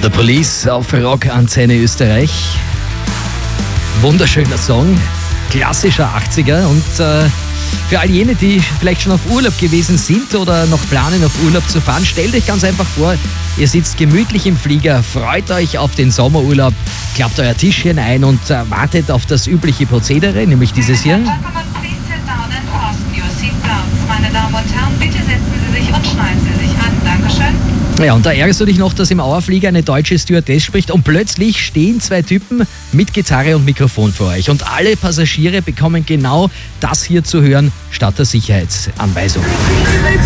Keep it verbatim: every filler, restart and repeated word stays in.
The Police auf Rockantenne Österreich. Wunderschöner Song, klassischer achtziger und äh, für all jene, die vielleicht schon auf Urlaub gewesen sind oder noch planen, auf Urlaub zu fahren, stellt euch ganz einfach vor, ihr sitzt gemütlich im Flieger, freut euch auf den Sommerurlaub, klappt euer Tischchen ein und äh, wartet auf das übliche Prozedere, nämlich dieses hier. Meine Damen und Herren, bitte setzen Sie sich und schneiden Sie sich an. Dankeschön. Ja, und da ärgerst du dich noch, dass im Auerflieger eine deutsche Stewardess spricht und plötzlich stehen zwei Typen mit Gitarre und Mikrofon vor euch und alle Passagiere bekommen genau das hier zu hören statt der Sicherheitsanweisung.